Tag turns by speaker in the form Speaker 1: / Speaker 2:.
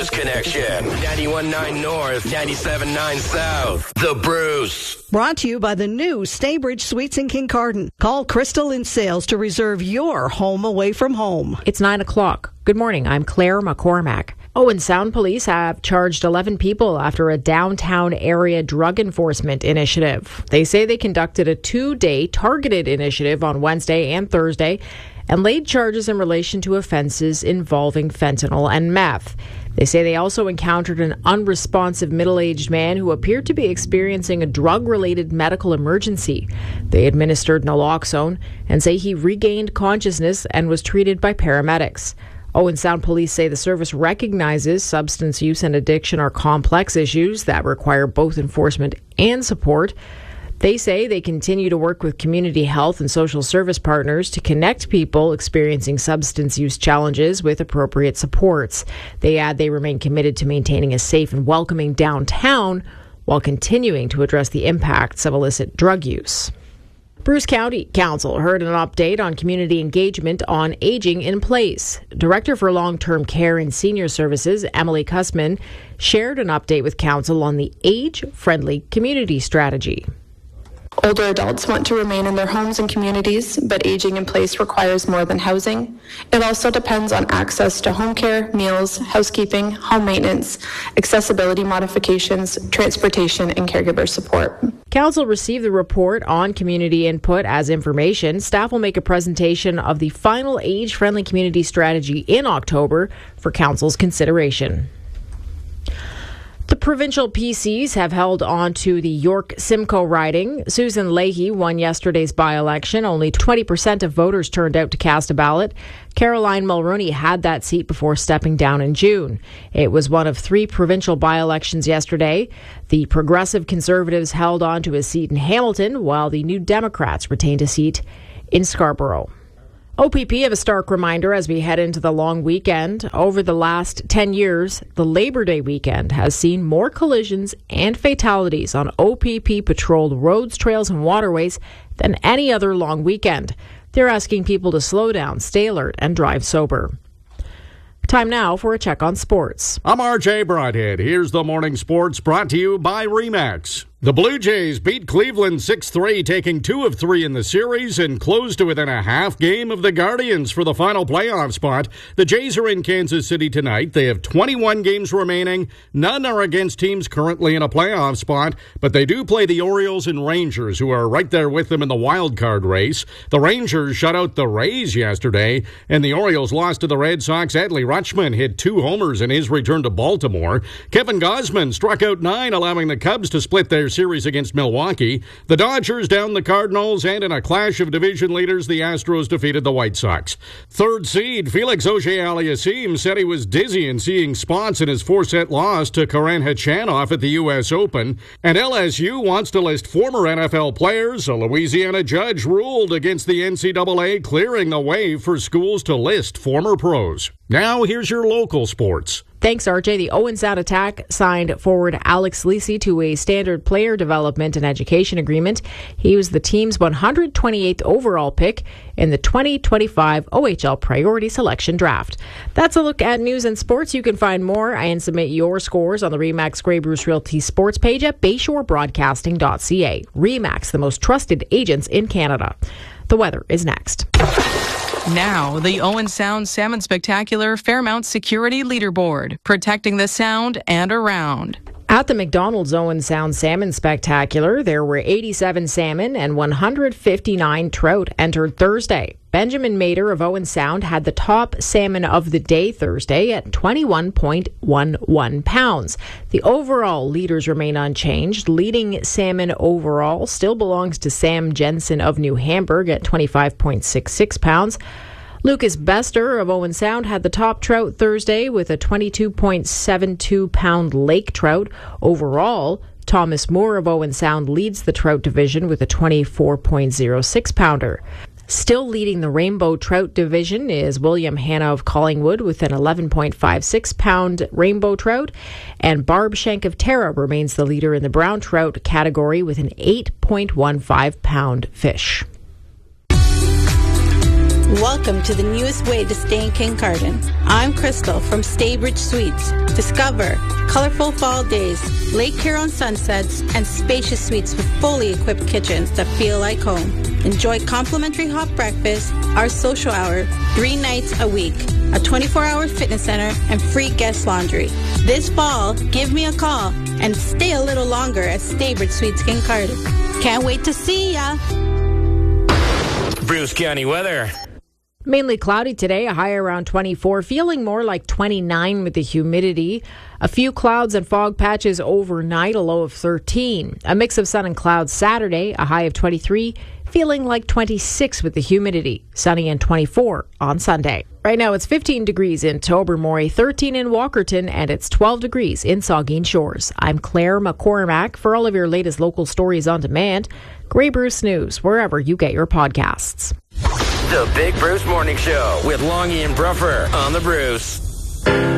Speaker 1: News Connection. 91.9 North, 97.9 South. The Bruce.
Speaker 2: Brought to you by the new Staybridge Suites in Kincardine. Call Crystal in Sales to reserve your home away from home.
Speaker 3: It's 9 o'clock. Good morning. I'm Claire McCormack. Owen Sound Police have charged 11 people after a downtown area drug enforcement initiative. They say they conducted a 2-day targeted initiative on Wednesday and Thursday and laid charges in relation to offenses involving fentanyl and meth. They say they also encountered an unresponsive middle-aged man who appeared to be experiencing a drug-related medical emergency. They administered naloxone and say he regained consciousness and was treated by paramedics. Owen Sound Police say the service recognizes substance use and addiction are complex issues that require both enforcement and support. They say they continue to work with community health and social service partners to connect people experiencing substance use challenges with appropriate supports. They add they remain committed to maintaining a safe and welcoming downtown while continuing to address the impacts of illicit drug use. Bruce County Council heard an update on community engagement on aging in place. Director for Long-Term Care and Senior Services, Emily Kussman, shared an update with Council on the age-friendly community strategy.
Speaker 4: Older adults want to remain in their homes and communities, but aging in place requires more than housing. It also depends on access to home care, meals, housekeeping, home maintenance, accessibility modifications, transportation, and caregiver support.
Speaker 3: Council received the report on community input as information. Staff will make a presentation of the final age-friendly community strategy in October for Council's consideration. The provincial PCs have held on to the York Simcoe riding. Susan Leahy won yesterday's by-election. Only 20% of voters turned out to cast a ballot. Caroline Mulroney had that seat before stepping down in June. It was one of 3 provincial by-elections yesterday. The Progressive Conservatives held on to a seat in Hamilton, while the New Democrats retained a seat in Scarborough. OPP have a stark reminder as we head into the long weekend. Over the last 10 years, the Labor Day weekend has seen more collisions and fatalities on OPP-patrolled roads, trails, and waterways than any other long weekend. They're asking people to slow down, stay alert, and drive sober. Time now for a check on sports.
Speaker 5: I'm RJ Broadhead. Here's the morning sports brought to you by RE/MAX. The Blue Jays beat Cleveland 6-3, taking 2 of 3 in the series and closed to within a half game of the Guardians for the final playoff spot. The Jays are in Kansas City tonight. They have 21 games remaining. None are against teams currently in a playoff spot, but they do play the Orioles and Rangers, who are right there with them in the wild card race. The Rangers shut out the Rays yesterday, and the Orioles lost to the Red Sox. Adley Rutschman hit 2 homers in his return to Baltimore. Kevin Gausman struck out 9, allowing the Cubs to split their series against Milwaukee. The Dodgers down the Cardinals, and in a clash of division leaders, the Astros defeated the White Sox. Third seed Felix Auger-Aliassime said he was dizzy in seeing spots in his 4-set loss to Karen Khachanov at the U.S. Open. And LSU wants to list former NFL players. A Louisiana judge ruled against the NCAA, clearing the way for schools to list former pros. Now here's your local sports.
Speaker 3: Thanks, RJ. The Owen Sound Attack signed forward Alex Lisi to a standard player development and education agreement. He was the team's 128th overall pick in the 2025 OHL Priority Selection Draft. That's a look at news and sports. You can find more and submit your scores on the RE/MAX Grey Bruce Realty sports page at bayshorebroadcasting.ca. RE/MAX, the most trusted agents in Canada. The weather is next.
Speaker 6: Now, the Owen Sound Salmon Spectacular Fairmount Security Leaderboard, protecting the Sound and around.
Speaker 3: At the McDonald's Owen Sound Salmon Spectacular, there were 87 salmon and 159 trout entered Thursday. Benjamin Mader of Owen Sound had the top salmon of the day Thursday at 21.11 pounds. The overall leaders remain unchanged. Leading salmon overall still belongs to Sam Jensen of New Hamburg at 25.66 pounds. Lucas Bester of Owen Sound had the top trout Thursday with a 22.72 pound lake trout. Overall, Thomas Moore of Owen Sound leads the trout division with a 24.06 pounder. Still leading the rainbow trout division is William Hanna of Collingwood with an 11.56 pound rainbow trout, and Barb Shank of Tara remains the leader in the brown trout category with an 8.15 pound fish.
Speaker 7: Welcome to the newest way to stay in Kincardine. I'm Crystal from Staybridge Suites. Discover colorful fall days, Lake Huron sunsets, and spacious suites with fully equipped kitchens that feel like home. Enjoy complimentary hot breakfast, our social hour, 3 nights a week, a 24-hour fitness center, and free guest laundry. This fall, give me a call and stay a little longer at Staybridge Suites Kincardine. Can't wait to see ya!
Speaker 1: Bruce County weather.
Speaker 3: Mainly cloudy today, a high around 24, feeling more like 29 with the humidity. A few clouds and fog patches overnight, a low of 13. A mix of sun and clouds Saturday, a high of 23, feeling like 26 with the humidity. Sunny and 24 on Sunday. Right now it's 15 degrees in Tobermory, 13 in Walkerton, and it's 12 degrees in Saugeen Shores. I'm Claire McCormack. For all of your latest local stories on demand, Grey Bruce News, wherever you get your podcasts.
Speaker 1: The Big Bruce Morning Show with Longy and Bruffer on the Bruce.